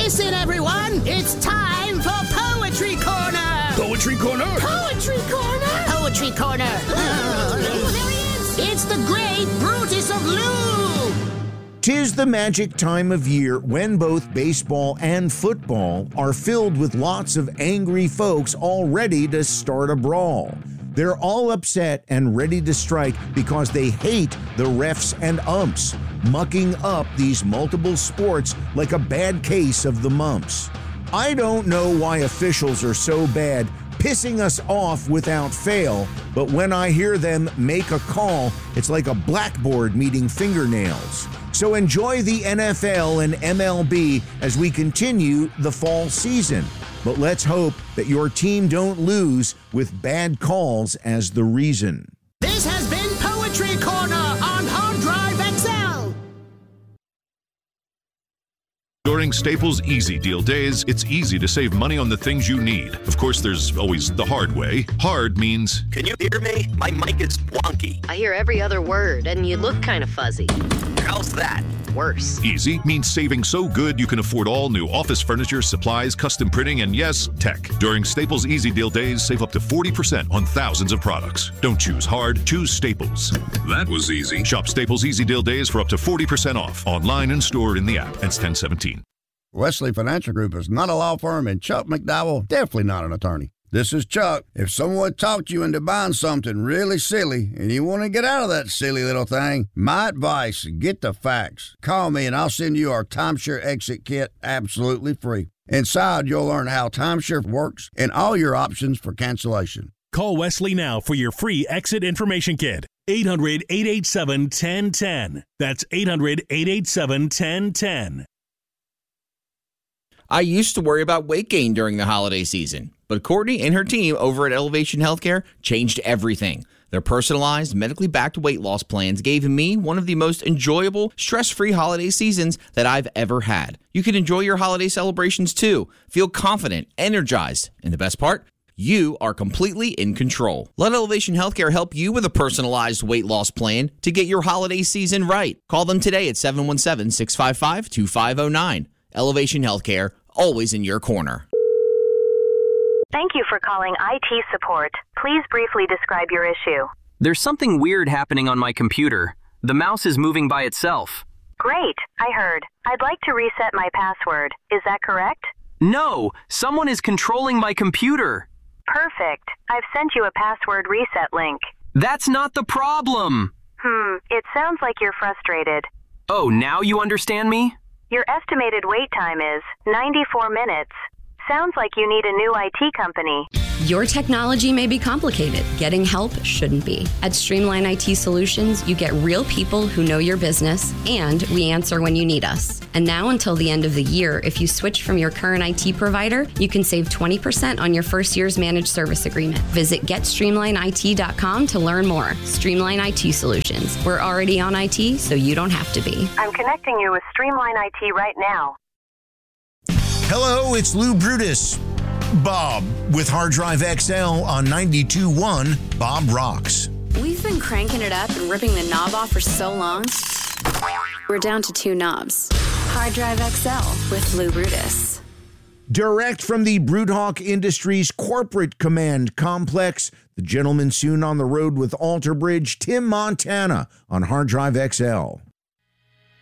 Listen, everyone, it's time for Poetry Corner. Poetry Corner? Poetry Corner? Poetry Corner. There he is. It's the great Brutus of Lou. 'Tis the magic time of year when both baseball and football are filled with lots of angry folks all ready to start a brawl. They're all upset and ready to strike because they hate the refs and umps, mucking up these multiple sports like a bad case of the mumps. I don't know why officials are so bad, pissing us off without fail, but when I hear them make a call, it's like a blackboard meeting fingernails. So enjoy the NFL and MLB as we continue the fall season. But let's hope that your team don't lose with bad calls as the reason. This has been Poetry Corner on Hard Drive XL. During Staples Easy Deal days, it's easy to save money on the things you need. Of course, there's always the hard way. Hard means... Can you hear me? My mic is wonky. I hear every other word, and you look kind of fuzzy. How's that? Worse. Easy means saving so good you can afford all new office furniture, supplies, custom printing, and yes, tech. During Staples Easy Deal days, save up to 40% on thousands of products. Don't choose hard, choose Staples. That was easy. Shop Staples Easy Deal days for up to 40% off. Online and stored in the app. Ends 10/17. Wesley Financial Group is not a law firm, and Chuck McDowell definitely not an attorney. This is Chuck. If someone talked you into buying something really silly and you want to get out of that silly little thing, my advice, get the facts. Call me and I'll send you our timeshare exit kit absolutely free. Inside, you'll learn how timeshare works and all your options for cancellation. Call Wesley now for your free exit information kit. 800-887-1010. That's 800-887-1010. I used to worry about weight gain during the holiday season, but Courtney and her team over at Elevation Healthcare changed everything. Their personalized, medically backed weight loss plans gave me one of the most enjoyable, stress-free holiday seasons that I've ever had. You can enjoy your holiday celebrations too, feel confident, energized, and the best part? You are completely in control. Let Elevation Healthcare help you with a personalized weight loss plan to get your holiday season right. Call them today at 717-655-2509. Elevation Healthcare, always in your corner. Thank you for calling IT support. Please briefly describe your issue. There's something weird happening on my computer. The mouse is moving by itself. Great, I heard. I'd like to reset my password. Is that correct? No, someone is controlling my computer. Perfect. I've sent you a password reset link. That's not the problem. It sounds like you're frustrated. Oh, now you understand me? Your estimated wait time is 94 minutes. Sounds like you need a new IT company. Your technology may be complicated. Getting help shouldn't be. At Streamline IT Solutions, you get real people who know your business, and we answer when you need us. And now until the end of the year, if you switch from your current IT provider, you can save 20% on your first year's managed service agreement. Visit GetStreamlineIT.com to learn more. Streamline IT Solutions. We're already on IT, so you don't have to be. I'm connecting you with Streamline IT right now. Hello, it's Lou Brutus. Bob with Hard Drive XL on 92.1 Bob Rocks. We've been cranking it up and ripping the knob off for so long, we're down to 2 knobs. Hard Drive XL with Lou Brutus. Direct from the Broodhawk Industries Corporate Command Complex, the gentleman soon on the road with Alter Bridge, Tim Montana on Hard Drive XL.